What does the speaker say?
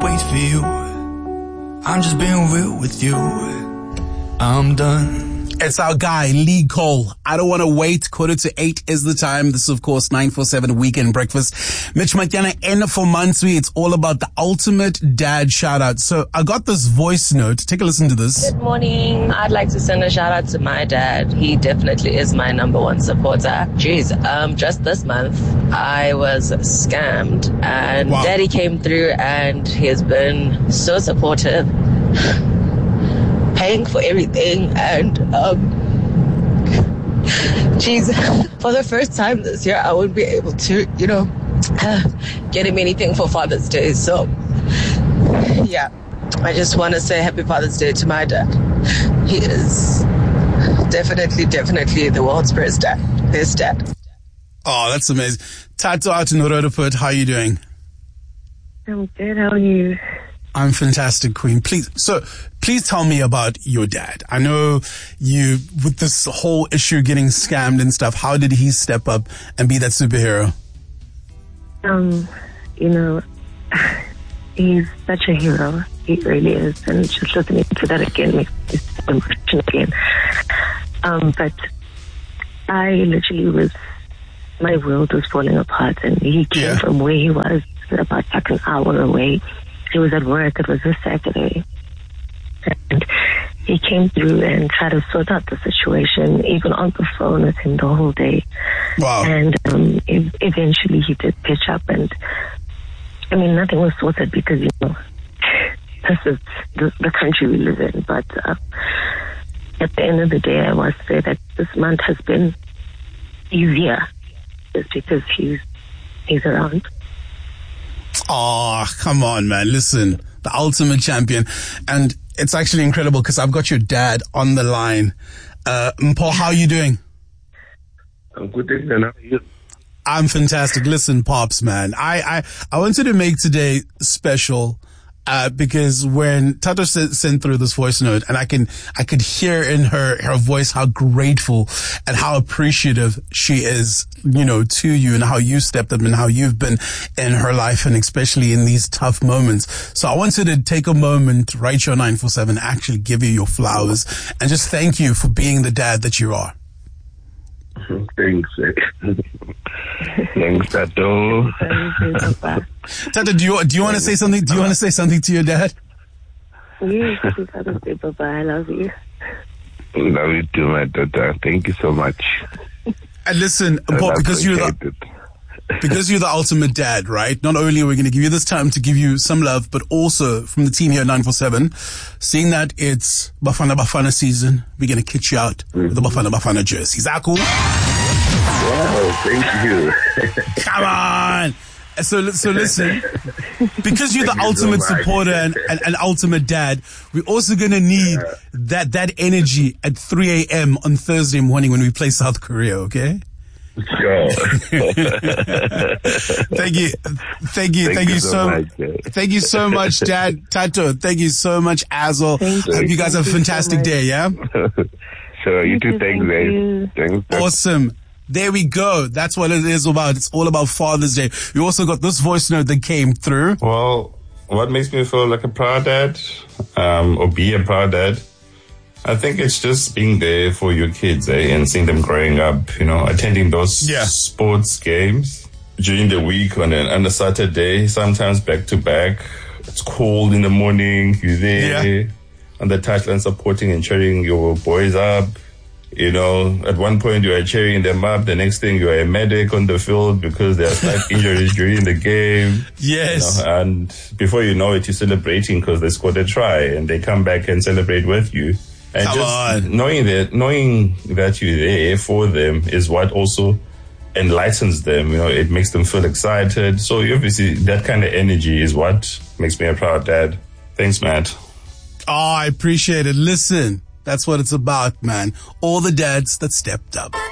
wait for you. I'm just being real with you. I'm done. It's our guy, Lee Cole. I don't want to wait. 7:45 is the time. This is, of course, 947 Weekend Breakfast. Mitch Matyana in for Mansui. It's all about the ultimate dad shout out. So I got this voice note. Take a listen to this. Good morning. I'd like to send a shout out to my dad. He definitely is my number one supporter. Jeez, just this month I was scammed and Daddy came through and he has been so supportive. Paying for everything and for the first time this year I won't be able to get him anything for Father's Day, so yeah, I just want to say happy Father's Day to my dad. He is definitely the world's best dad. Oh, that's amazing. Tato out in Roodepoort, how are you doing? I'm good, how are you? I'm fantastic, Queen. Please tell me about your dad. I know you, with this whole issue getting scammed and stuff, how did he step up and be that superhero? He's such a hero. He really is. And just listening to that again makes me so emotional again. But I literally my world was falling apart, and he came from where he was about like an hour away. He was at work. It was a Saturday. And he came through and tried to sort out the situation, even on the phone with him the whole day. Wow. And eventually he did pitch up, and nothing was sorted because, this is the country we live in. But at the end of the day, I must say that this month has been easier just because he's around. Oh, come on, man. Listen, the ultimate champion. And it's actually incredible because I've got your dad on the line. Paul, how are you doing? I'm good, and how are you? I'm fantastic. Listen, Pops, man, I wanted to make today special, because when Tato sent through this voice note, and I could hear in her voice how grateful and how appreciative she is, to you, and how you stepped up and how you've been in her life, and especially in these tough moments. So I wanted to take a moment, right here on 947, actually give you your flowers and just thank you for being the dad that you are. Thanks. Thanks, Tato. Tato, do you want to say something? Do you want to say something to your dad? Yes, Papa. I love you. Love you too, my daughter. Thank you so much. And listen, Paul, because you're the ultimate dad, right? Not only are we going to give you this time to give you some love, but also from the team here at 947, seeing that it's Bafana season, we're going to kit you out with the Bafana jersey. Is that cool? Wow, thank you. Come on. So listen, because you're the ultimate supporter and ultimate dad, we're also going to need that energy at 3 a.m. on Thursday morning when we play South Korea, okay? Sure. Thank you so much, Dad. Tato, thank you so much, Azul. I hope you guys have a fantastic day, yeah? Sure, you too. Thanks, guys. Thanks. Awesome. There we go. That's what it is about. It's all about Father's Day. We also got this voice note that came through. Well, what makes me feel like a proud dad, or be a proud dad? I think it's just being there for your kids, and seeing them growing up, attending those sports games during the week on a Saturday, sometimes back to back. It's cold in the morning. You're there on the touchline supporting and cheering your boys up. At one point you are cheering them up. The next thing you are a medic on the field because there are slight injuries during the game. Yes. And before you know it, you're celebrating because they scored a try and they come back and celebrate with you. And knowing that you're there for them is what also enlightens them. It makes them feel excited. So obviously that kind of energy is what makes me a proud dad. Thanks, Matt. Oh, I appreciate it. Listen. That's what it's about, man. All the dads that stepped up.